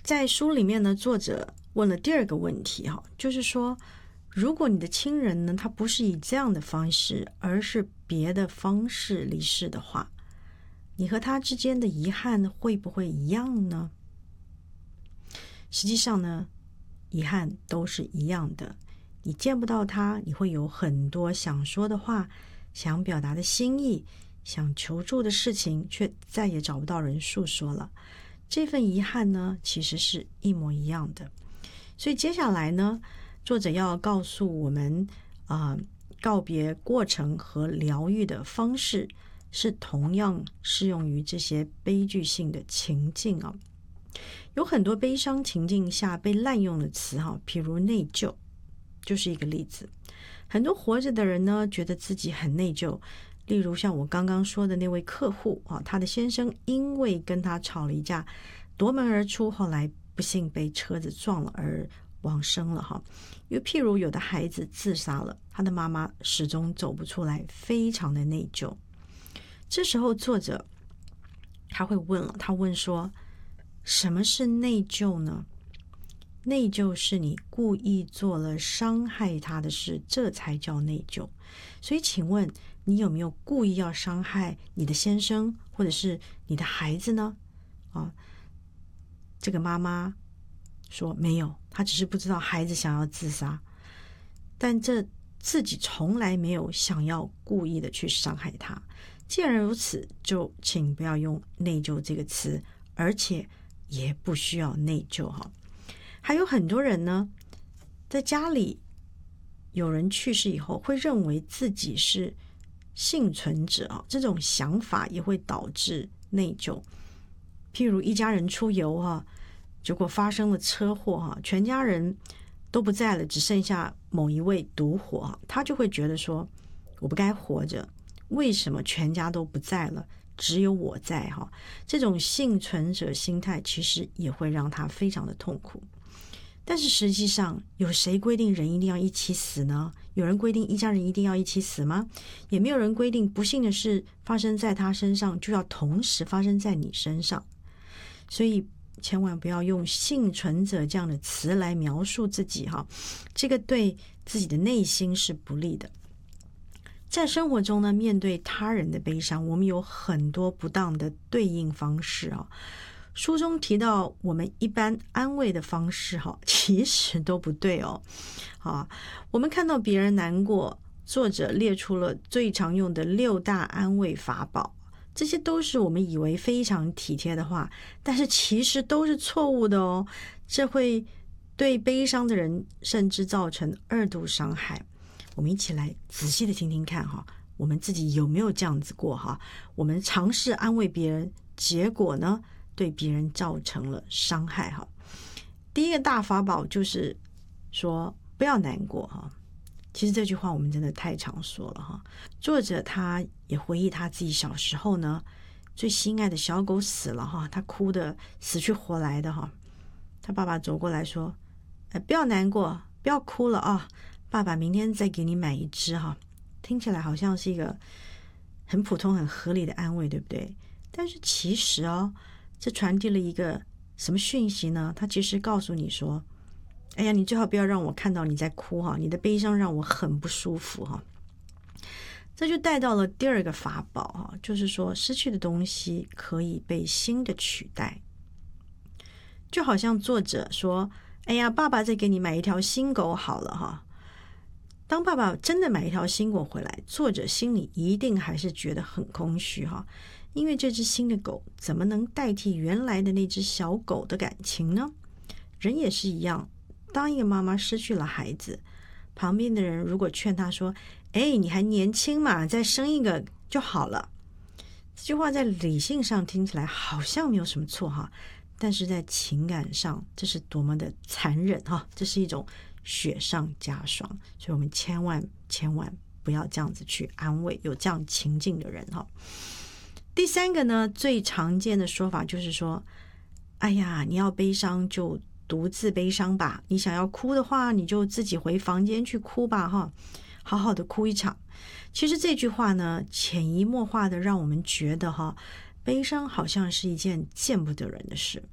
在书里面呢，作者问了第二个问题哈，就是说，如果你的亲人呢，他不是以这样的方式，而是别的方式离世的话，你和他之间的遗憾会不会一样呢？实际上呢，遗憾都是一样的。你见不到他，你会有很多想说的话，想表达的心意，想求助的事情，却再也找不到人诉说了。这份遗憾呢，其实是一模一样的。所以接下来呢，作者要告诉我们告别过程和疗愈的方式是同样适用于这些悲剧性的情境啊。有很多悲伤情境下被滥用的词譬如内疚就是一个例子。很多活着的人呢，觉得自己很内疚，例如像我刚刚说的那位客户他的先生因为跟他吵了一架，夺门而出，后来不幸被车子撞了而往生了又譬如有的孩子自杀了，他的妈妈始终走不出来，非常的内疚。这时候作者他问说，什么是内疚呢？内疚是你故意做了伤害他的事，这才叫内疚。所以请问你有没有故意要伤害你的先生或者是你的孩子呢？这个妈妈说没有，她只是不知道孩子想要自杀，但这自己从来没有想要故意的去伤害他。既然如此，就请不要用内疚这个词，而且也不需要内疚还有很多人呢，在家里有人去世以后，会认为自己是幸存者这种想法也会导致内疚。譬如一家人出游结果发生了车祸全家人都不在了，只剩下某一位独活，他就会觉得说，我不该活着，为什么全家都不在了，只有我在这种幸存者心态其实也会让他非常的痛苦。但是实际上，有谁规定人一定要一起死呢？有人规定一家人一定要一起死吗？也没有人规定不幸的事发生在他身上就要同时发生在你身上。所以千万不要用幸存者这样的词来描述自己这个对自己的内心是不利的。在生活中呢，面对他人的悲伤，我们有很多不当的对应方式书中提到我们一般安慰的方式其实都不对我们看到别人难过，作者列出了最常用的6大安慰法宝，这些都是我们以为非常体贴的话，但是其实都是错误的这会对悲伤的人甚至造成2度伤害。我们一起来仔细的听听看我们自己有没有这样子过我们尝试安慰别人，结果呢对别人造成了伤害第一个大法宝就是说不要难过其实这句话我们真的太常说了作者他也回忆他自己小时候呢，最心爱的小狗死了他哭得死去活来的他爸爸走过来说，不要难过，不要哭了爸爸明天再给你买一只听起来好像是一个很普通很合理的安慰，对不对？但是其实这传递了一个什么讯息呢？他其实告诉你说，哎呀，你最好不要让我看到你在哭你的悲伤让我很不舒服这就带到了第2个法宝就是说失去的东西可以被新的取代。就好像作者说，哎呀，爸爸再给你买一条新狗好了当爸爸真的买一条新狗回来，作者心里一定还是觉得很空虚因为这只新的狗怎么能代替原来的那只小狗的感情呢？人也是一样，当一个妈妈失去了孩子，旁边的人如果劝她说，你还年轻嘛，再生一个就好了，这句话在理性上听起来好像没有什么错但是在情感上这是多么的残忍这是一种雪上加霜。所以我们千万不要这样子去安慰有这样情境的人第3个呢，最常见的说法就是说，哎呀，你要悲伤就独自悲伤吧，你想要哭的话你就自己回房间去哭吧好好的哭一场。其实这句话呢，潜移默化的让我们觉得悲伤好像是一件见不得人的事。